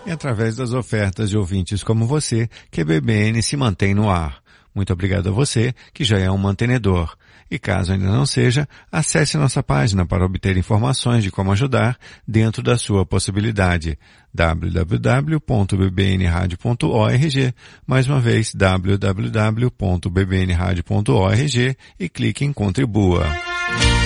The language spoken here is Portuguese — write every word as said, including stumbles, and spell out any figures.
e através das ofertas de ouvintes como você que a B B N se mantém no ar. Muito obrigado a você que já é um mantenedor. E caso ainda não seja, acesse nossa página para obter informações de como ajudar dentro da sua possibilidade. w w w ponto b b n radio ponto org, mais uma vez w w w ponto b b n radio ponto org e clique em Contribua.